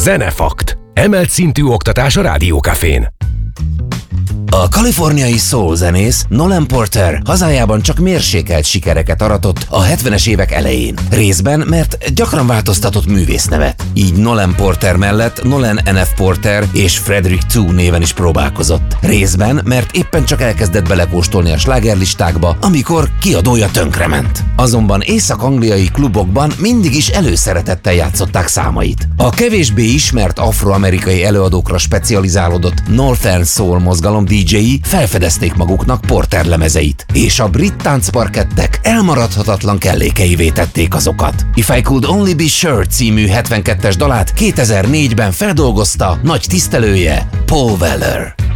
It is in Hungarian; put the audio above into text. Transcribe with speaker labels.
Speaker 1: Zenefakt. Emelt szintű oktatás a Rádiókafén.
Speaker 2: A kaliforniai soul zenész Nolan Porter hazájában csak mérsékelt sikereket aratott a 70-es évek elején. Részben, mert gyakran változtatott művésznevet. Így Nolan Porter mellett Nolan N.F. Porter és Frederick Two néven is próbálkozott. Részben, mert éppen csak elkezdett belekóstolni a slágerlistákba, amikor kiadója tönkrement. Azonban észak-angliai klubokban mindig is előszeretettel játszották számait. A kevésbé ismert afroamerikai előadókra specializálódott Northern Soul mozgalom DJ-i felfedezték maguknak Porter lemezeit, és a brit táncparkettek elmaradhatatlan kellékeivé tették azokat. If I Could Only Be Sure című 72-es dalát 2004-ben feldolgozta nagy tisztelője, Paul Weller.